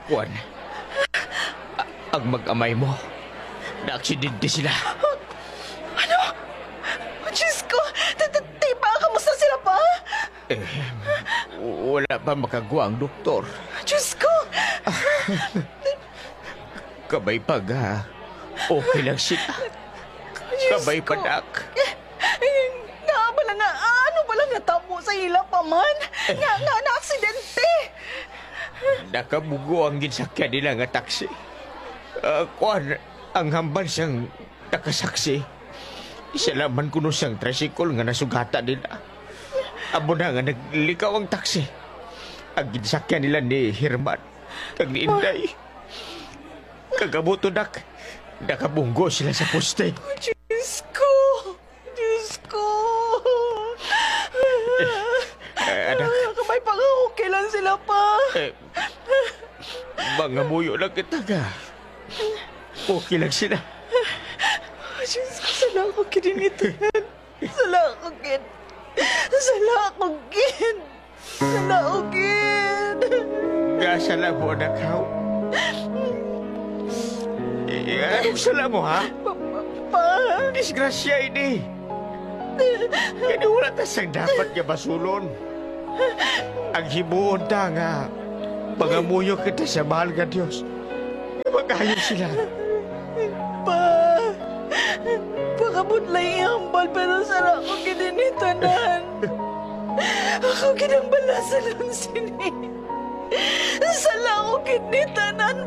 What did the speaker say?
Juan, ang mag-amay mo, na-aksidente sila. Ano? Oh, Diyos ko! Tipa, kamusta sila pa? Eh, wala pa makagawa ang doktor. Diyos ko! Kabay pa ga. Okay lang sila. Kabay pa, Dak. Naabala na, ano ba lang natamo sa ila pa man? Na-aksidente! Nakabugo ang ginsakyan nila nga taksi. Kuan, ang hamban siyang nakasaksi. Isalaman ko no siyang tricycle nga nasugata nila. Amo na nga naglikaw ang taksi. Ang ginsakyan nila ni Herman kag ni Inday. Kagabuto, Dak. Nakabunggo sila sa poste. Diyos ko! Diyos ko! Anak. Kamay pa nga, okay lang sila pa. Mga muyo lang kita ga. Okay lang sila. Diyos ko, sala ako kininito. Sala ako kin. Sala ako kin. Sala ako kin. Gasa lang mo, anak, ha? Anong sala mo, ha? Pa. Disgrasya ini. Kaya wala tasang dapat niya basulon. Ang himuon ta nga, pangamuyo kita sa mahal nga Diyos. Magayos sila. Pa. Pakabudlay ihambal pero sala ako kininitanan. Ako kinambala sa lang sini. Sala ako kinitanan